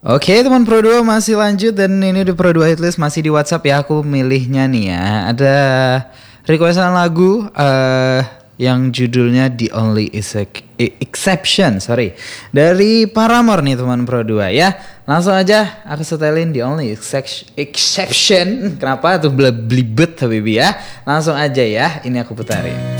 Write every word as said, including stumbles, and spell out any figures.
Oke teman Pro dua masih lanjut dan ini di Pro dua Hitlist masih di WhatsApp ya, aku milihnya nih ya. Ada requestan lagu uh, yang judulnya The Only Exception, sorry, dari Paramore nih teman Pro dua ya. Langsung aja aku setelin The Only Exception. Kenapa tuh belibet Habibi ya? Langsung aja ya, ini aku putarin.